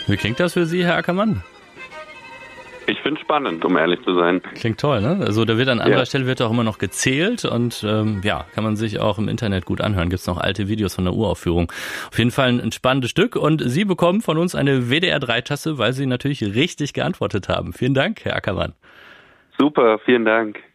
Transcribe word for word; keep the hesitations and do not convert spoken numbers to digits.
Wie klingt das für Sie, Herr Ackermann? Ich finde es spannend, um ehrlich zu sein. Klingt toll, ne? Also da wird an anderer Ja. Stelle wird auch immer noch gezählt und ähm, ja, kann man sich auch im Internet gut anhören. Gibt's noch alte Videos von der Uraufführung. Auf jeden Fall ein, ein spannendes Stück und Sie bekommen von uns eine W D R drei Tasse, weil Sie natürlich richtig geantwortet haben. Vielen Dank, Herr Ackermann. Super, vielen Dank.